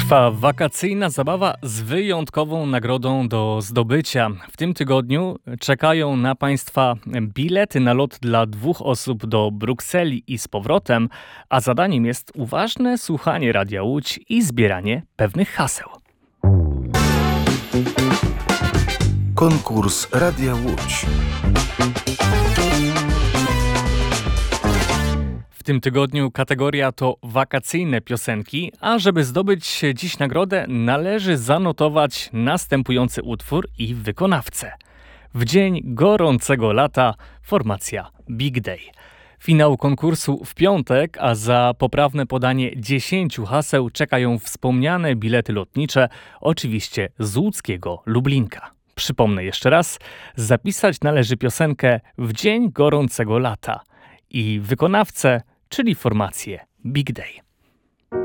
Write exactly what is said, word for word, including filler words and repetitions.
Trwa wakacyjna zabawa z wyjątkową nagrodą do zdobycia. W tym tygodniu czekają na Państwa bilety na lot dla dwóch osób do Brukseli i z powrotem, a zadaniem jest uważne słuchanie Radia Łódź i zbieranie pewnych haseł. Konkurs Radia Łódź. W tym tygodniu kategoria to wakacyjne piosenki, a żeby zdobyć dziś nagrodę, należy zanotować następujący utwór i wykonawcę. W dzień gorącego lata formacja Big Day. Finał konkursu w piątek, a za poprawne podanie dziesięciu haseł czekają wspomniane bilety lotnicze, oczywiście z łódzkiego Lublinka. Przypomnę jeszcze raz, zapisać należy piosenkę W dzień gorącego lata i wykonawcę, czyli formację Big Day.